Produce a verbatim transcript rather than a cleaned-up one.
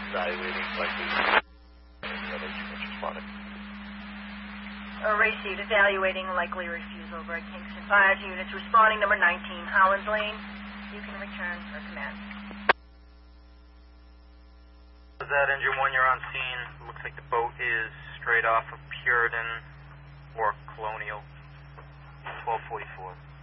evaluating likely any other units responding. Uh, received. Evaluating likely refusal over at Kingston. Five units responding. Number nineteen, Holland Lane. You can return for command. Is that engine one? You're on scene. Looks like the boat is straight off of Puritan or Colonial. twelve forty-four.